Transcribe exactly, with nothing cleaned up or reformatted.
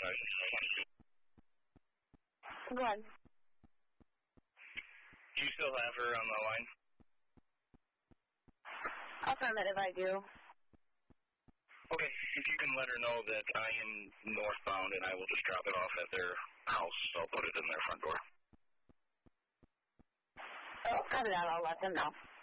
sorry. Go ahead. Do you still have her on the line? Affirmative, I do. Okay, if you can let her know that I am northbound and I will just drop it off at their house. I'll put it in their front door. Oh, cut it out. I'll let them know.